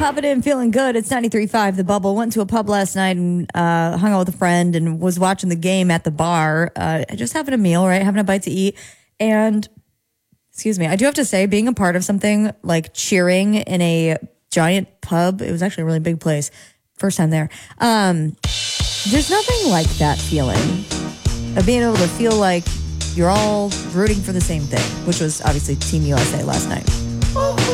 popping in, feeling good. It's 93.5 The Bubble. Went to a pub last night and hung out with a friend and was watching the game at the bar. Just having a meal, right? Having a bite to eat. And, excuse me, I do have to say, being a part of something like cheering in a giant pub, it was actually a really big place. First time there. There's nothing like that feeling of being able to feel like you're all rooting for the same thing, which was obviously Team USA last night.